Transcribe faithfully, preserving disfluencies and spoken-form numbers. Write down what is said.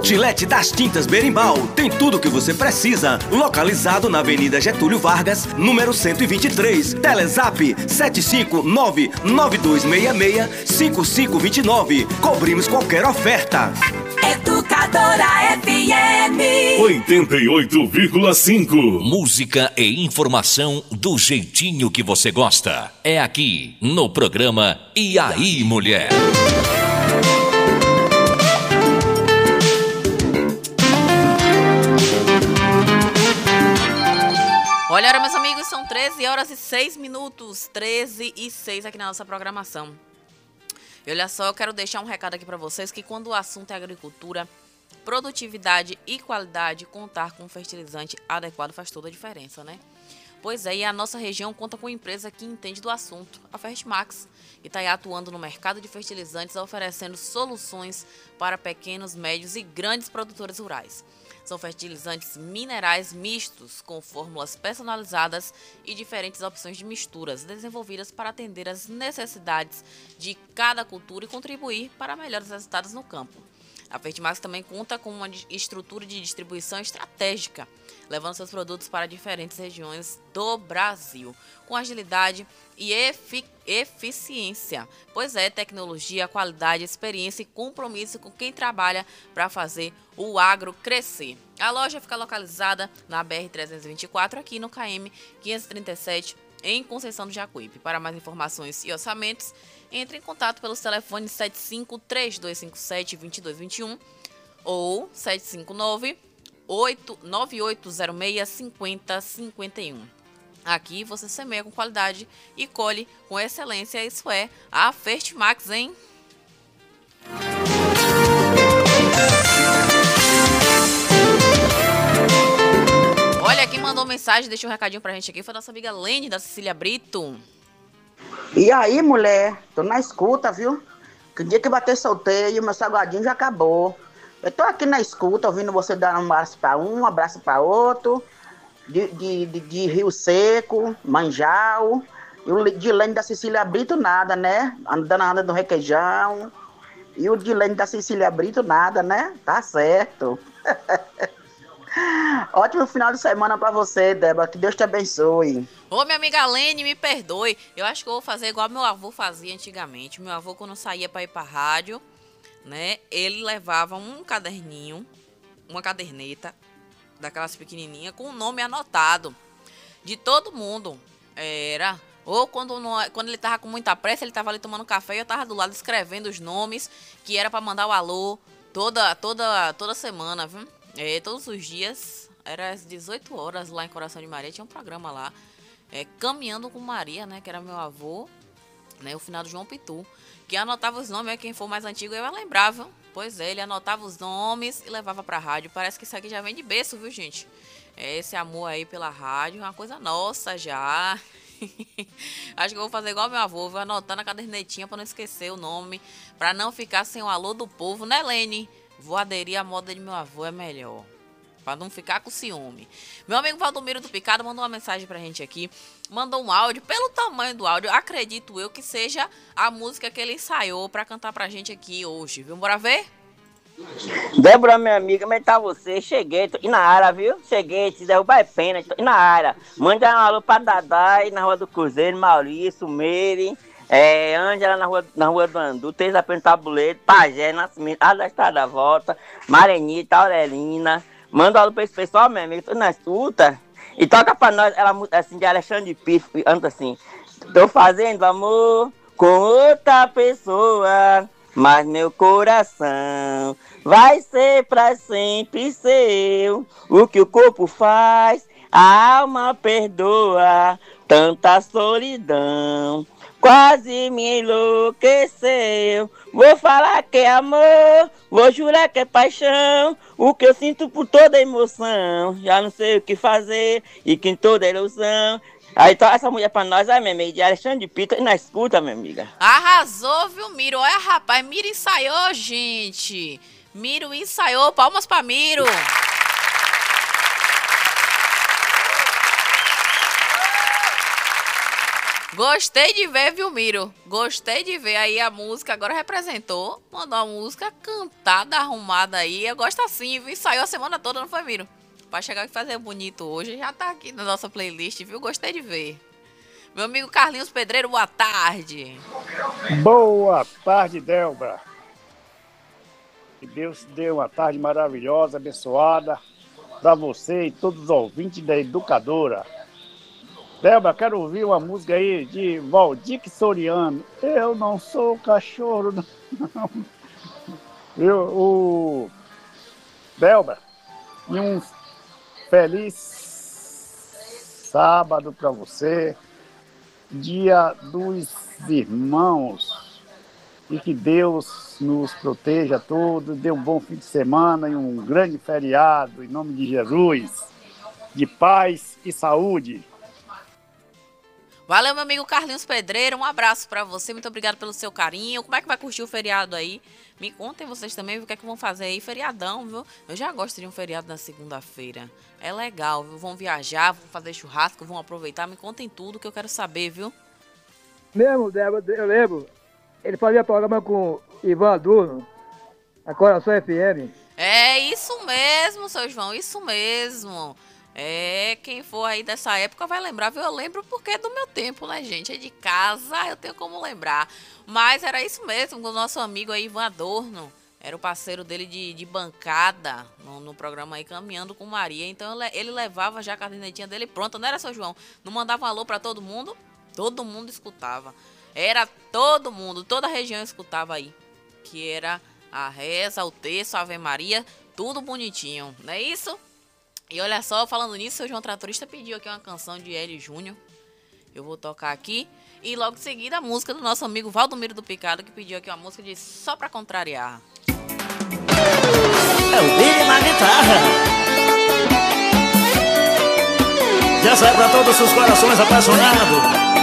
Outlet das Tintas Berimbau tem tudo o que você precisa. Localizado na Avenida Getúlio Vargas, número cento e vinte e três. Telezap sete cinco nove nove dois seis seis cinco cinco dois nove. Cobrimos qualquer oferta. Educadora F M oitenta e oito vírgula cinco. Música e informação do jeitinho que você gosta. É aqui no programa E aí, Mulher? Olha, meus amigos, são treze horas e seis minutos, treze e seis aqui na nossa programação. E olha só, eu quero deixar um recado aqui para vocês que quando o assunto é agricultura, produtividade e qualidade, contar com um fertilizante adequado faz toda a diferença, né? Pois é, e a nossa região conta com uma empresa que entende do assunto, a Fertimax, que está aí atuando no mercado de fertilizantes, oferecendo soluções para pequenos, médios e grandes produtores rurais. São fertilizantes minerais mistos, com fórmulas personalizadas e diferentes opções de misturas, desenvolvidas para atender às necessidades de cada cultura e contribuir para melhores resultados no campo. A Fertimax também conta com uma estrutura de distribuição estratégica, levando seus produtos para diferentes regiões do Brasil, com agilidade e efic- eficiência. Pois é, tecnologia, qualidade, experiência e compromisso com quem trabalha para fazer o agro crescer. A loja fica localizada na B R trezentos e vinte e quatro, aqui no K M quinhentos e trinta e sete, em Conceição do Jacuípe. Para mais informações e orçamentos, entre em contato pelos telefones sete cinco três dois cinco sete dois dois dois um ou sete cinco nove nove oito zero seis cinco zero cinco um. Aqui você semeia com qualidade e colhe com excelência. Isso é a Fertimax, hein? Olha, quem mandou mensagem, deixa um recadinho pra gente aqui, foi a nossa amiga Lene, da Cecília Brito. E aí, mulher? Tô na escuta, viu? Que dia que bater sorteio, meu salgadinho já acabou. Eu tô aqui na escuta, ouvindo você dar um abraço pra um, um abraço pra outro. De, de, de, de Rio Seco, Manjal. E o de Lene da Cecília Brito, nada, né? Andando anda do Requeijão. E o de Lene da Cecília Brito, nada, né? Tá certo. Ótimo final de semana pra você, Débora. Que Deus te abençoe. Ô, minha amiga Lene, me perdoe. Eu acho que eu vou fazer igual meu avô fazia antigamente. Meu avô, quando saía pra ir pra rádio, né? Ele levava um caderninho, uma caderneta, daquelas pequenininhas, com o nome anotado de todo mundo. Era... Ou quando, não, quando ele tava com muita pressa, ele tava ali tomando café e eu tava do lado escrevendo os nomes, que era pra mandar o alô toda, toda, toda semana, viu? É, todos os dias, era às dezoito horas lá em Coração de Maria, tinha um programa lá, é, Caminhando com Maria, né, que era meu avô, né, o finado João Pitu, que anotava os nomes, quem for mais antigo eu lembrava, pois é, ele anotava os nomes e levava pra rádio. Parece que isso aqui já vem de berço, viu, gente? É, esse amor aí pela rádio é uma coisa nossa já. Acho que eu vou fazer igual meu avô, vou anotar na cadernetinha pra não esquecer o nome, pra não ficar sem o alô do povo, né, Lene? Vou aderir à moda de meu avô, é melhor. Pra não ficar com ciúme. Meu amigo Valdomiro do Picado mandou uma mensagem pra gente aqui. Mandou um áudio. Pelo tamanho do áudio, acredito eu que seja a música que ele ensaiou pra cantar pra gente aqui hoje, viu? Bora ver? Débora, minha amiga, como é que tá você? Cheguei, tô aqui na área, viu? Cheguei, se derrubar é pena, tô aqui na área. Manda um alô pra Dadai, na Rua do Cruzeiro, Maurício, Meire, é, Ângela na rua, na rua do Andu, Teresa Pena Tabuleiro, Pajé, Nascimento, Ala da Estrada da Volta, Marenita, Aurelina. Manda um alô pra esse pessoal, meu amigo, tô na escuta. E toca pra nós, ela assim, de Alexandre de Pifo, anda assim. Tô fazendo amor com outra pessoa, mas meu coração vai ser pra sempre seu. O que o corpo faz, a alma perdoa, tanta solidão quase me enlouqueceu. Vou falar que é amor, vou jurar que é paixão, o que eu sinto por toda emoção. Já não sei o que fazer e que em toda ilusão. Aí então essa mulher pra nós, ai minha amiga, de Alexandre de Pita, e na escuta, minha amiga. Arrasou, viu, Miro? Olha, rapaz, Miro ensaiou, gente. Miro ensaiou, palmas pra Miro. Gostei de ver, viu, Miro? Gostei de ver aí a música, agora representou. Mandou a música cantada, arrumada aí. Eu gosto assim, viu? Saiu a semana toda, não foi, Miro? Pra chegar e fazer bonito hoje, já tá aqui na nossa playlist, viu? Gostei de ver. Meu amigo Carlinhos Pedreiro, boa tarde. Boa tarde, Delba. Que Deus dê uma tarde maravilhosa, abençoada, para você e todos os ouvintes da Educadora. Delba, quero ouvir uma música aí de Valdir Soriano. Eu não sou cachorro, não. Eu, o Delba, e um feliz sábado para você, Dia dos Irmãos, e que Deus nos proteja a todos, dê um bom fim de semana e um grande feriado, em nome de Jesus, de paz e saúde. Valeu, meu amigo Carlinhos Pedreiro, um abraço pra você, muito obrigado pelo seu carinho. Como é que vai curtir o feriado aí? Me contem vocês também o que é que vão fazer aí, feriadão, viu? Eu já gosto de um feriado na segunda-feira, é legal, viu? Vão viajar, vão fazer churrasco, vão aproveitar, me contem tudo que eu quero saber, viu? Mesmo, Débora, eu lembro, ele fazia programa com Ivan Adorno, a Coração F M. É isso mesmo, seu João, isso mesmo. É, quem for aí dessa época vai lembrar, viu? Eu lembro porque é do meu tempo, né, gente? É de casa, eu tenho como lembrar. Mas era isso mesmo, o nosso amigo aí, Ivan Adorno, era o parceiro dele de, de bancada no, no programa aí, Caminhando com Maria. Então ele levava já a cadernetinha dele pronta, não era, seu João? Não mandava um alô pra todo mundo? Todo mundo escutava. Era todo mundo, toda a região escutava aí. Que era a reza, o texto, a Ave Maria, tudo bonitinho, não é isso? E olha só, falando nisso, o João Tratorista pediu aqui uma canção de Hélio Júnior. Eu vou tocar aqui. E logo em seguida a música do nosso amigo Valdomiro do Picado, que pediu aqui uma música de Só Pra Contrariar. É o Billy na guitarra. Já sai pra todos os corações apaixonados.